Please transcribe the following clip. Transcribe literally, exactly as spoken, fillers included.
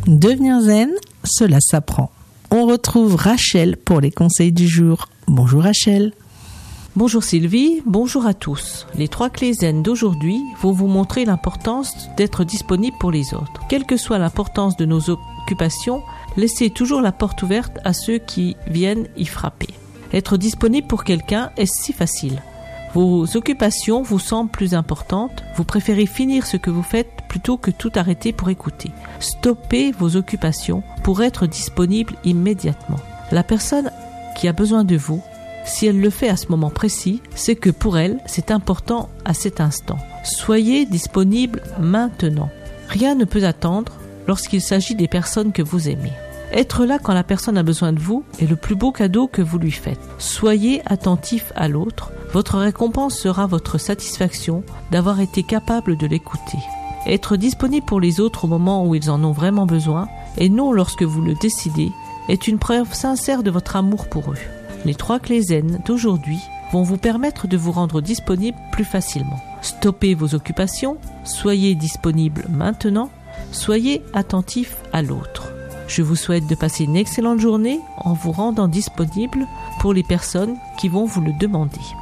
Devenir zen, cela s'apprend. On retrouve Rachel pour les conseils du jour. Bonjour Rachel. Bonjour Sylvie, bonjour à tous. Les trois clés zen d'aujourd'hui vont vous montrer l'importance d'être disponible pour les autres. Quelle que soit l'importance de nos occupations, laissez toujours la porte ouverte à ceux qui viennent y frapper. Être disponible pour quelqu'un est si facile. Vos occupations vous semblent plus importantes, vous préférez finir ce que vous faites plutôt que tout arrêter pour écouter. Stoppez vos occupations pour être disponible immédiatement. La personne qui a besoin de vous, si elle le fait à ce moment précis, c'est que pour elle, c'est important à cet instant. Soyez disponible maintenant. Rien ne peut attendre lorsqu'il s'agit des personnes que vous aimez. Être là quand la personne a besoin de vous est le plus beau cadeau que vous lui faites. Soyez attentif à l'autre. Votre récompense sera votre satisfaction d'avoir été capable de l'écouter. Être disponible pour les autres au moment où ils en ont vraiment besoin, et non lorsque vous le décidez, est une preuve sincère de votre amour pour eux. Les trois clés zen d'aujourd'hui vont vous permettre de vous rendre disponible plus facilement. Stoppez vos occupations, soyez disponible maintenant, soyez attentif à l'autre. Je vous souhaite de passer une excellente journée en vous rendant disponible pour les personnes qui vont vous le demander.